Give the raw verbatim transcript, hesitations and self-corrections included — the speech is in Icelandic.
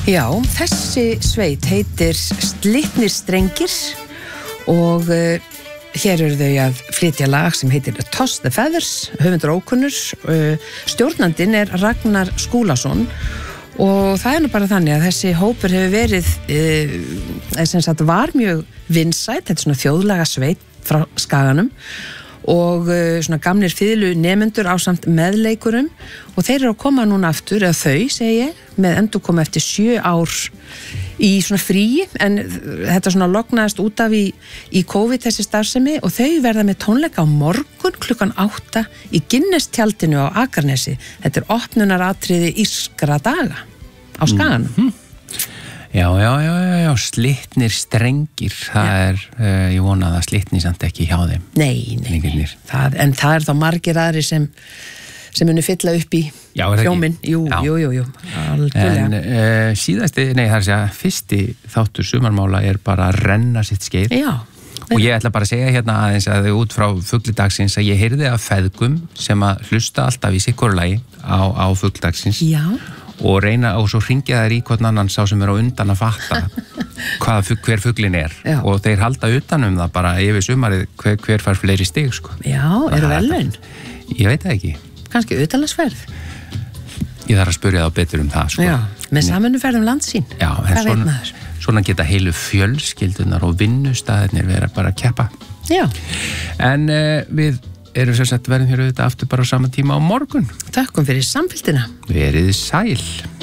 Já, þessi sveit heitir Slitnir strengir og uh, hér eru þau að flytja lag sem heitir Toss the Feathers, höfundur ókunnur. Uh, stjórnandinn er Ragnar Skúlason og það er nú bara þannig að þessi hópur hefur verið, uh, sem sagt var mjög vinsætt, þetta er svona þjóðlaga sveit frá Skaganum og uh, svona gamlir fiðlu nemendur ásamt meðleikurum og þeir eru að koma núna aftur, eða þau segi ég, með endur koma eftir sjö ár í svona fríi, en þetta svona lognaðist út af í, í COVID þessi starfsemi og þau verða með tónleika á morgun klukkan átta í Guinness tjaldinu á Akranesi. Þetta er opnunaratriði Írskra daga á Skaganum. Mm-hmm. Já, já, já, já, já, slitnir strengir, það já. er, uh, ég vona að það slitni samt ekki hjá þeim. Nei, nei, nei. Það, en það er þá margir aðri sem, sem muni fylla upp í hljóminn. Jú, jú, jú, jú, algjörlega. En uh, síðasti, nei, það er að segja, fyrsti þáttur sumarmála er bara að renna sitt skeið. Já. Og ég ætla bara að segja hérna aðeins að þau út frá fugglidagsins að ég heyrði af feðgum sem að hlusta alltaf í sikkurlagi á, á fugglidagsins. Já. Og reyna, og svo hringja þær í hvern annan sá sem er á undan að fatta hvað, hver fuglin er. Já. Og þeir halda utan um það bara yfir sumarið hver, hver fær fleiri stig, sko. Já, eru velun? Ég veit það ekki. Kannski utanlandsferð? Ég þarf að spyrja þá betur um það, sko. Já, með samvinnuferð um landsín. Já, en svona, svona geta heilu fjölskyldunar og vinnustaðirnir vera bara að keppa. Já. En uh, við erum sér sett verðum hér auðvitað aftur bara á sama tíma á morgun. Takkum fyrir samfylgdina. Verið sæl.